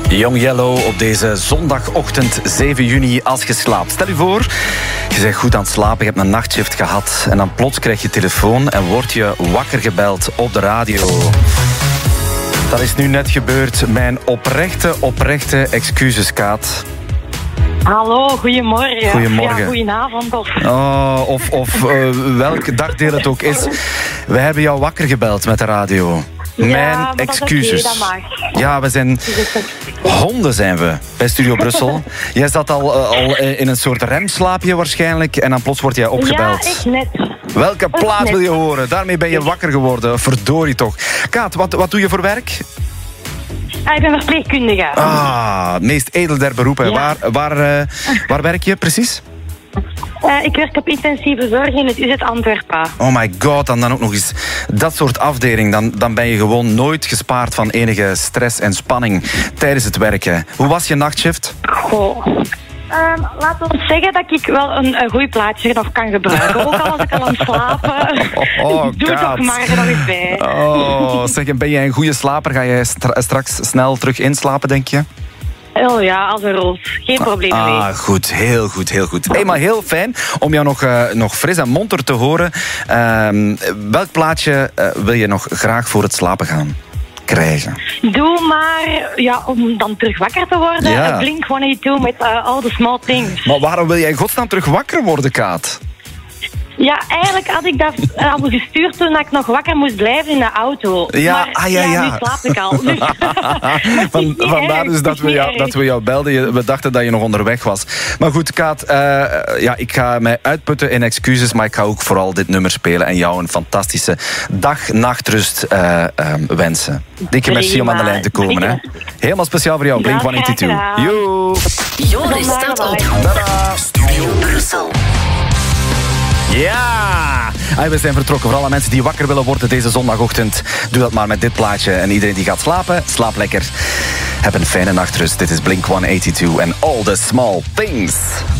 Young Yellow op deze zondagochtend 7 juni als je slaapt. Stel je voor, je bent goed aan het slapen, je hebt een nachtshift gehad en dan plots krijg je telefoon en word je wakker gebeld op de radio. Dat is nu net gebeurd. Mijn oprechte excuses, Kaat. Hallo, goedemorgen. Goedemorgen. Ja, goedenavond. Of welke dagdeel het ook is. We hebben jou wakker gebeld met de radio. Mijn excuses. Dat mag. Ja, we zijn honden zijn we bij Studio Brussel. Jij zat al in een soort remslaapje waarschijnlijk en dan plots word jij opgebeld. Ja, echt net. Welke plaat wil je horen? Daarmee ben je wakker geworden. Verdorie toch. Kaat, wat doe je voor werk? Ik ben verpleegkundige. Het meest edel der beroepen. Ja. Waar werk je precies? Ik werk op intensieve zorg in het UZ Antwerpen. Oh my god, dan ook nog eens dat soort afdeling. Dan ben je gewoon nooit gespaard van enige stress en spanning tijdens het werken. Hoe was je nachtshift? Goh. Laten we zeggen dat ik wel een goed plaatje nog kan gebruiken. Ook al was ik al aan het slapen. Doe het toch maar er nog eens bij. Zeg, ben jij een goede slaper? Ga jij straks snel terug inslapen, denk je? Oh ja, als een roos. Geen probleem mee. Goed, heel goed, heel goed. Hey, maar heel fijn om jou nog fris en monter te horen. Welk plaatje wil je nog graag voor het slapen gaan krijgen? Doe maar, om dan terug wakker te worden. Ja. Blink-182 met All the Small Things. Maar waarom wil jij in godsnaam terug wakker worden, Kaat? Ja, eigenlijk had ik dat al gestuurd toen ik nog wakker moest blijven in de auto. Ja, maar, nu slaap ik al. Dus. Vandaar dus dat we jou belden. We dachten dat je nog onderweg was. Maar goed, Kaat, ik ga mij uitputten in excuses, maar ik ga ook vooral dit nummer spelen en jou een fantastische nachtrust wensen. Dikke merci om aan de lijn te komen. Hè. Helemaal speciaal voor jou, Blink-182. Yo! Joris staat op. Tada! Studio Brussel. Ja! We zijn vertrokken. Voor alle mensen die wakker willen worden deze zondagochtend, doe dat maar met dit plaatje. En iedereen die gaat slapen, slaap lekker. Heb een fijne nachtrust. Dit is Blink-182 en All the Small Things.